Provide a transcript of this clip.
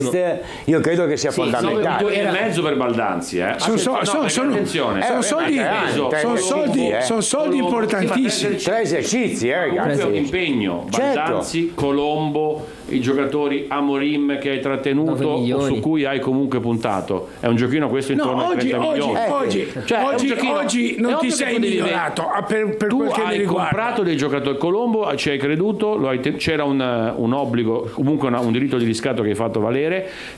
Io credo che sia fondamentale. 2,5 per Baldanzi, Sono soldi importantissimi. 3 esercizi, ragazzi. È un impegno. Baldanzi, Colombo, i giocatori Amorim che hai trattenuto o su cui hai comunque puntato. È un giochino questo intorno ai 30 milioni. Oggi non ti sei migliorato per tu quel che mi hai riguarda. comprato dei giocatori. Colombo ci hai creduto, c'era un obbligo, comunque un diritto di riscatto che hai fatto valere.